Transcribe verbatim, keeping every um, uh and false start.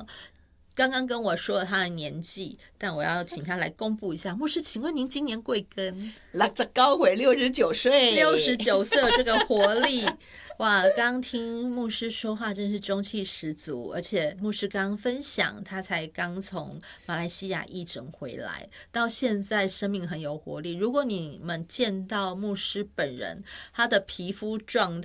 呢刚刚跟我说了他的年纪，但我要请他来公布一下。牧师，请问您今年贵庚？ 六十九岁，六十九岁， 六十九岁有这个活力。哇，刚听牧师说话真是中气十足，而且牧师刚分享他才刚从马来西亚义诊回来，到现在生命很有活力。如果你们见到牧师本人，他的皮肤状